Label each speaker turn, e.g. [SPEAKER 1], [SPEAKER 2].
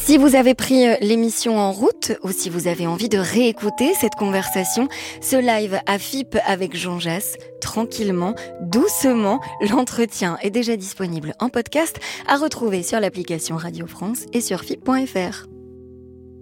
[SPEAKER 1] Si vous avez pris l'émission en route ou si vous avez envie de réécouter cette conversation, ce live à FIP avec Jean Jass, tranquillement, doucement, l'entretien est déjà disponible en podcast à retrouver sur l'application Radio France et sur FIP.fr.